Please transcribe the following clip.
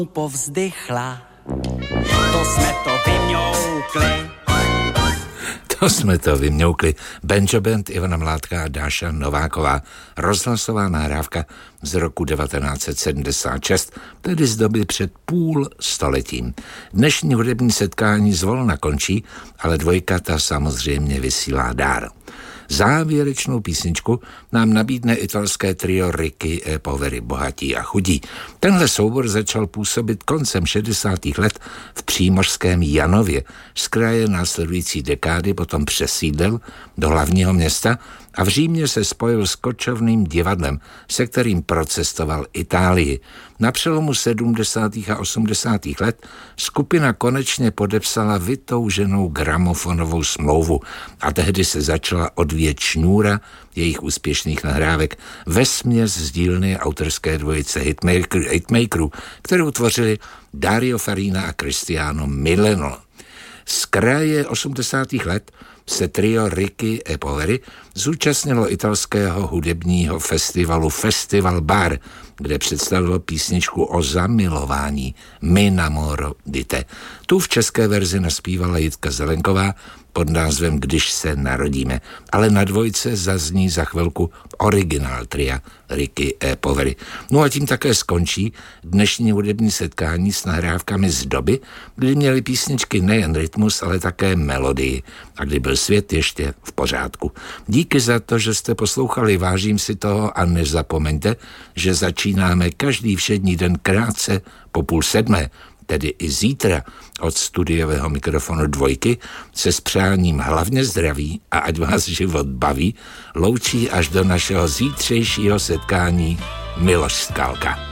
povzdychla, to jsme to vymňoukli. To jsme to vymňoukli. Banjo Band, Ivana Mládka a Dáša Nováková. Rozhlasová nahrávka z roku 1976, tedy z doby před půl stoletím. Dnešní hudební setkání zvolna končí, ale dvojka ta samozřejmě vysílá dál. Závěrečnou písničku nám nabídne italské trio Ricky e Poveri, Bohatí a chudí. Tenhle soubor začal působit koncem 60. let v přímořském Janově. Z kraje následující dekády potom přesídlil do hlavního města a v Římě se spojil s kočovným divadlem, se kterým procestoval Itálii. Na přelomu 70. a 80. let skupina konečně podepsala vytouženou gramofonovou smlouvu a tehdy se začala odvíjet šňůra jejich úspěšných nahrávek vesměs z dílny autorské dvojice hitmakerů, kterou tvořili Dario Farina a Cristiano Mileno. Z kraje 80. let se trio Ricky e Poveri zúčastnilo italského hudebního festivalu Festival Bar, kde představilo písničku o zamilování Mi namoro di te. Tu v české verzi naspívala Jitka Zelenková pod názvem Když se narodíme, ale na dvojce zazní za chvilku originál tria Ricky e Poveri. No a tím také skončí dnešní hudební setkání s nahrávkami z doby, kdy měly písničky nejen rytmus, ale také melodii a kdy byl svět ještě v pořádku. Díky za to, že jste poslouchali, vážím si toho a nezapomeňte, že začínáme každý všední den krátce po 6:30, tedy i zítra od studiového mikrofonu dvojky se s přáním hlavně zdraví a ať vás život baví, loučí až do našeho zítřejšího setkání Miloš Skalka.